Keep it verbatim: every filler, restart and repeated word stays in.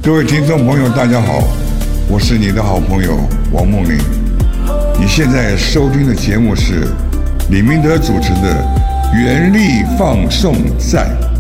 各位听众朋友，大家好，我是你的好朋友王梦麟。你现在收听的节目是李明德主持的《原力放送站》。